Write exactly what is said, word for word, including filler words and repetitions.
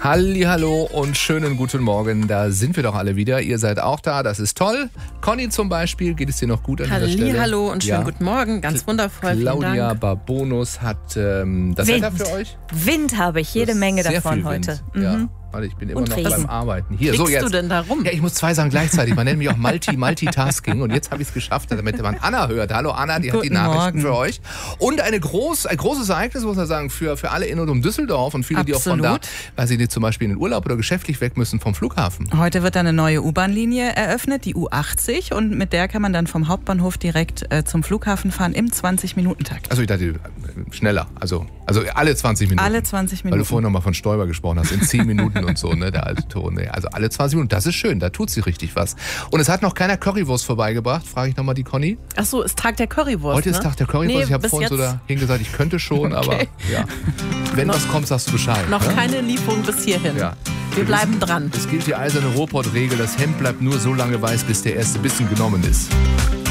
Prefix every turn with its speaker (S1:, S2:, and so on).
S1: Hallihallo und schönen guten Morgen. Da sind wir doch alle wieder. Ihr seid auch da, das ist toll. Conny zum Beispiel, geht es dir noch gut an dieser Stelle?
S2: Hallihallo und schönen
S1: Ja.
S2: guten Morgen. Ganz wundervoll.
S1: Claudia
S2: Vielen Dank.
S1: Barbonus hat ähm, das
S3: Wind.
S1: Wetter für euch.
S3: Wind habe ich, jede
S1: Das ist
S3: Menge
S1: sehr
S3: davon
S1: viel
S3: heute.
S1: Wind. Ja.
S3: Mhm.
S1: Warte, ich bin immer
S3: Und
S1: noch
S3: Regen.
S1: beim Arbeiten. Hier,
S2: Kriegst
S1: so jetzt.
S2: du denn da rum?
S1: Ja, ich muss zwei Sachen gleichzeitig. Man nennt mich auch Multi, Multitasking. Und jetzt habe ich es geschafft, damit man Anna hört. Hallo Anna, die hat die
S3: Guten
S1: Nachrichten
S3: Morgen.
S1: für euch. Und eine groß, ein großes Ereignis, muss man sagen, für, für alle in und um Düsseldorf und viele, die auch von da,
S2: Absolut.
S1: weil sie die zum Beispiel in den Urlaub oder geschäftlich weg müssen vom Flughafen.
S4: Heute wird eine neue U-Bahn-Linie eröffnet, die U achtzig, und mit der kann man dann vom Hauptbahnhof direkt äh, zum Flughafen fahren im zwanzig-Minuten-Takt.
S1: Also ich dachte, äh, schneller. Also, also alle zwanzig Minuten.
S4: Alle zwanzig
S1: Weil du
S4: Minuten.
S1: vorhin nochmal von Stoiber gesprochen hast, in zehn Minuten und so, ne, der alte Ton. Ne? Also alle zwanzig Minuten, das ist schön, da tut sich richtig was. Und es hat noch keiner Currywurst vorbeigebracht, frage ich nochmal die Conny.
S2: Ach so, ist Tag der Currywurst.
S1: Heute
S2: ne?
S1: ist Tag der Currywurst,
S2: Nee,
S1: ich habe
S2: bis
S1: vorhin so
S2: jetzt
S1: dahin gesagt, ich könnte schon, aber ja. Wenn was kommt, sagst du Bescheid.
S2: noch
S1: ne?
S2: keine Lieferung bis hierhin.
S1: Ja.
S2: Wir bleiben dran.
S1: Es gilt die eiserne Ruhrpott-Regel, das Hemd bleibt nur so lange weiß, bis der erste Bissen genommen ist.